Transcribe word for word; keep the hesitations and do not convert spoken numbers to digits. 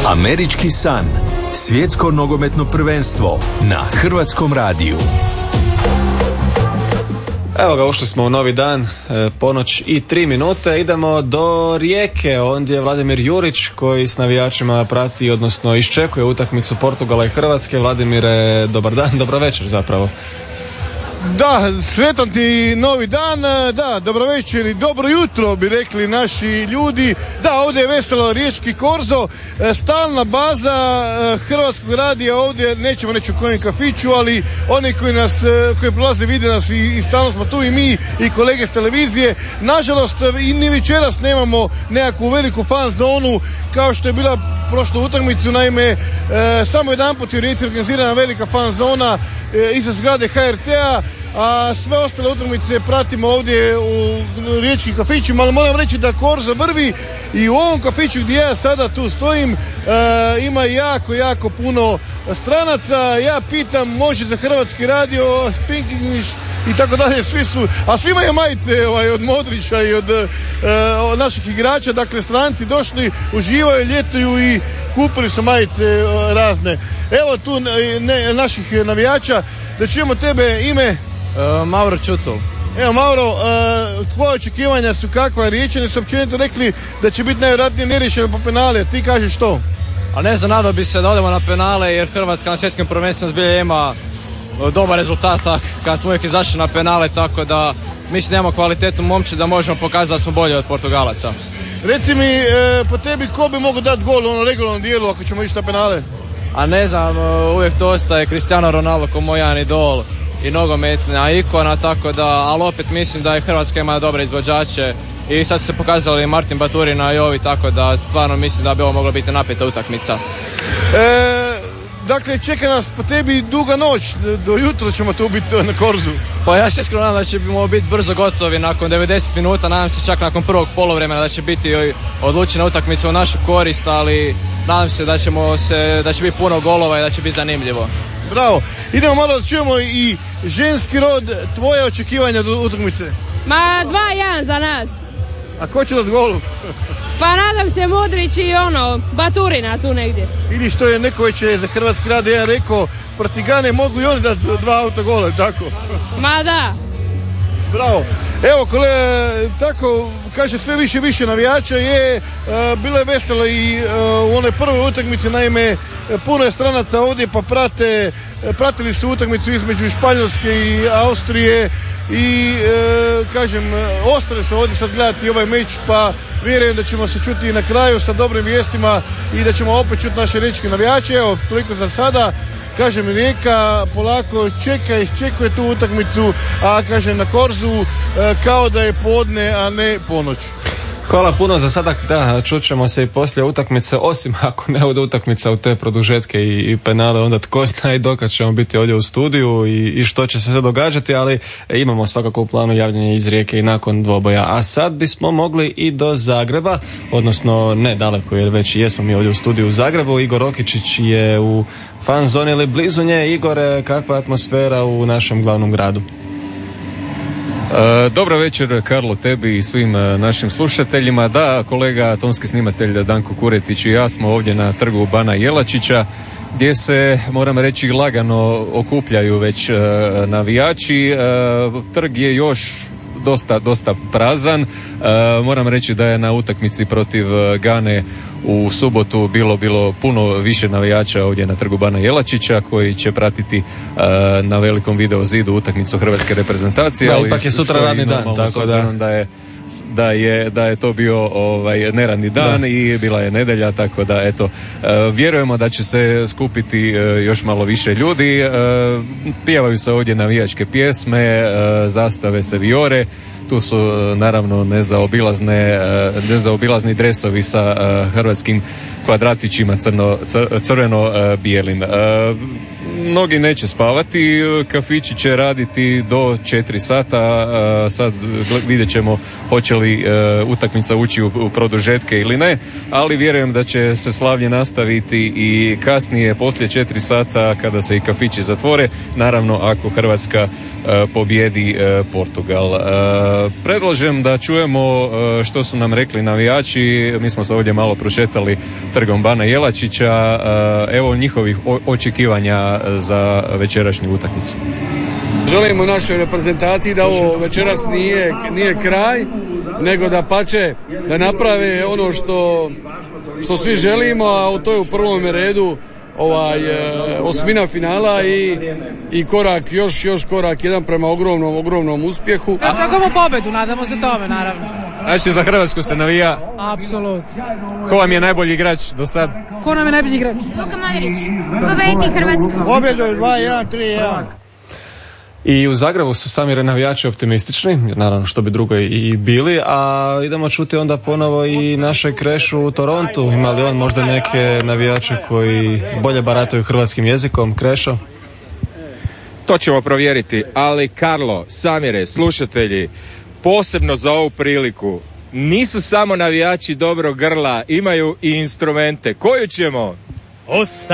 Američki san. Svjetsko nogometno prvenstvo na Hrvatskom radiju. Evo ga, ušli smo u novi dan, ponoć i tri minute. Idemo do Rijeke, ondje je Vladimir Jurić koji s navijačima prati, odnosno iščekuje utakmicu Portugala i Hrvatske. Vladimire, dobar dan, dobro večer zapravo. Da, sretan ti novi dan, da, dobro večer i dobro jutro bi rekli naši ljudi. Da, ovdje je veselo Riječki korzo, stalna baza Hrvatskog radija ovdje, nećemo reći u kojem kafiću, ali oni koji nas, koji prolaze vide nas i, i stalno smo tu i mi i kolege s televizije. Nažalost, i ni večeras nemamo nekakvu veliku fan zonu kao što je bila prošlu utakmicu, naime e, samo jedan put je u Rijeci organizirana velika fan zona e, iza zgrade H R T-a, a sve ostale utakmice pratimo ovdje u riječkim kafićima, ali moram reći da korzo vrvi i u ovom kafiću gdje ja sada tu stojim e, ima jako, jako puno stranaca. Ja pitam, može za Hrvatski radio, Pink English i tako dalje, svi su, a svi imaju majice ovaj, od Modrića i od, e, od naših igrača, dakle stranci došli, uživaju, ljetuju i kupili su majice e, razne. Evo tu ne, naših navijača, da čujemo tebe, ime? Uh, Mauro Čutul. Evo Mauro, uh, tvoje očekivanja su kakva? Riječani su općenito rekli da će biti najvjerojatnije neriješeno po penale, ti kažeš što? A ne znam, nadao bi se da odemo na penale jer Hrvatska na svjetskom prvenstvu zbilja ima dobar rezultat kad smo uvijek izašli na penale, tako da mislim da imamo kvalitetu momče da možemo pokazati da smo bolji od Portugalaca. Reci mi, e, po tebi ko bi mogao dati gol u onom regularnom dijelu ako ćemo ići na penale? A ne znam, uvijek to ostaje Cristiano Ronaldo kao moj jedan idol i nogometna ikona, tako da, ali opet mislim da je Hrvatska ima dobre izvođače i sad su se pokazali Martin Baturina i ovi, tako da stvarno mislim da bi ovo mogla biti napeta utakmica. E, dakle, čeka nas po tebi duga noć, do jutra ćemo tu biti na korzu. Pa ja se iskreno nadam da ćemo biti brzo gotovi nakon devedeset minuta, nadam se čak nakon prvog poluvremena da će biti odlučena utakmica u našu korist, ali nadam se da ćemo se, da će biti puno golova i da će biti zanimljivo. Bravo, idemo malo da čujemo i ženski rod, tvoje očekivanja do utakmice. Ma dva jedan za nas. A ko će dati golu? Pa nadam se Modrić i ono, Baturina tu negdje. Vidiš što je neko već za Hrvatski radio jedan rekao, Protigane mogu i oni dati dva autogola, tako? Ma da. Bravo. Evo, kolega, tako kaže sve više više navijača je, uh, bilo je veselo i uh, u onoj prvoj utakmici, naime puno je stranaca ovdje pa prate, pratili su utakmicu između Španjolske i Austrije i uh, kažem, ostali su ovdje sad gledati ovaj meč, pa vjerujem da ćemo se čuti na kraju sa dobrim vijestima i da ćemo opet čuti naše riječke navijače. Evo, toliko za sada. Kažem, Rijeka polako čeka i čekuje tu utakmicu, a kažem na korzu kao da je podne, a ne ponoć. Hvala puno za sada, da, čućemo se i poslije utakmice, osim ako ne ode utakmica u te produžetke i, i penale, onda tko zna i dokad ćemo biti ovdje u studiju i, i što će se sve događati, ali imamo svakako u planu javljanje iz Rijeke i nakon dvoboja. A sad bismo mogli i do Zagreba, odnosno ne daleko jer već jesmo mi ovdje u studiju u Zagrebu. Igor Okičić je u fan zoni ili blizu nje. Igore, kakva je atmosfera u našem glavnom gradu? E, dobro večer Karlo, tebi i svim e, našim slušateljima. Da, kolega tonski snimatelj Danko Kuretić i ja smo ovdje na trgu Bana Jelačića gdje se, moram reći, lagano okupljaju već e, navijači. E, trg je još dosta, dosta prazan. E, moram reći da je na utakmici protiv Gane u subotu bilo bilo puno više navijača ovdje na trgu Bana Jelačića koji će pratiti uh, na velikom video zidu utakmicu hrvatske reprezentacije. Da, ali ipak je sutra radni dan, tako da... da je da je da je to bio ovaj neradni dan da. I bila je nedjelja, tako da eto uh, vjerujemo da će se skupiti uh, još malo više ljudi. Uh, pjevaju se ovdje navijačke pjesme, uh, zastave se vijore. Tu su naravno nezaobilazne, nezaobilazni dresovi sa uh, hrvatskim kvadratićima crno, cr, crveno-bijelim. Uh, mnogi neće spavati, kafići će raditi do četiri sata, sad vidjet ćemo hoće li utakmica ući u produžetke ili ne, ali vjerujem da će se slavlje nastaviti i kasnije poslije četiri sata kada se i kafići zatvore, naravno ako Hrvatska pobjedi Portugal. Predlažem da čujemo što su nam rekli navijači, mi smo se ovdje malo prošetali trgom Bana Jelačića, evo njihovih očekivanja za večerašnju utakmicu. Želimo našoj reprezentaciji da ovo večeras nije, nije kraj, nego da pače, da naprave ono što, što svi želimo, a to je u prvom redu ovaj, osmina finala i, i korak, još, još korak jedan prema ogromnom, ogromnom uspjehu. Očekujemo pobedu, nadamo se tome, naravno. Znači za Hrvatsku se navija? Apsolutno. Ko vam je najbolji igrač do sad? Ko nam je najbolji igrač? Luka Modrić. Pobedi Hrvatska. Pobjedu dva jedan, tri jedan. I u Zagrebu su sami navijači optimistični, naravno što bi drugo i bili, a idemo čuti onda ponovo i naše Krešu u Torontu. Ima li on možda neke navijače koji bolje barataju hrvatskim jezikom? Krešo? To ćemo provjeriti, ali Karlo, Samire, slušatelji, posebno za ovu priliku, nisu samo navijači dobrog grla, imaju i instrumente. Koju ćemo? Osta